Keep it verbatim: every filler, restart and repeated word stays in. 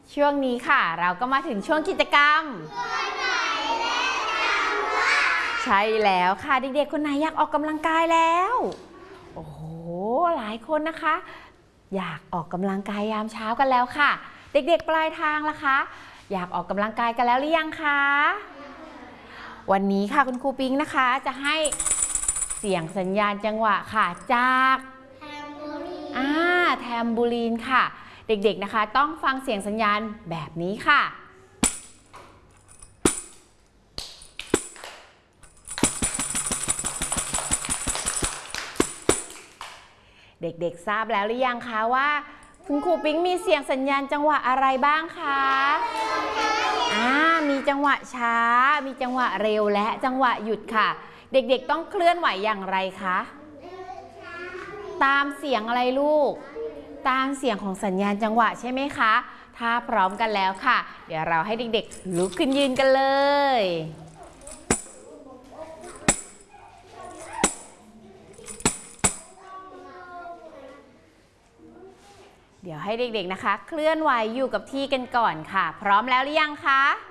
ช่วงนี้ค่ะเราก็มาถึงช่วงกิจกรรมใช่แล้วค่ะเด็กๆคนไหนอยากออกกำลังกายแล้วโอ้โหหลายคนนะคะอยากออกกำลังกายยามเช้ากันแล้วค่ะเด็กๆปลายทางล่ะคะอยากออกกำลังกายกันแล้วหรือยังคะวันนี้ค่ะคุณครูปิงนะคะจะให้เสียงสัญญาณจังหวะค่ะจากอ่าแทมบูรีนค่ะเด็กๆนะคะต้องฟังเสียงสัญญาณแบบนี้ค่ะเด็กๆทราบแล้วหรือยังคะว่าคุณครูปิ๊งมีเสียงสัญญาณจังหวะอะไรบ้างคะอ่ามีจังหวะช้ามีจังหวะเร็วและจังหวะหยุดค่ะเด็กๆต้องเคลื่อนไหวอย่างไรคะตามเสียงอะไรลูกตามเสียงของสัญญาณจังหวะใช่ไหมคะถ้าพร้อมกันแล้วค่ะเดี๋ยวเราให้เด็กๆลุกขึ้นยืนกันเลยเดี๋ยวให้เด็กๆนะคะเคลื่อนไหวอยู่กับที่กันก่อนค่ะพร้อมแล้วหรือยังคะ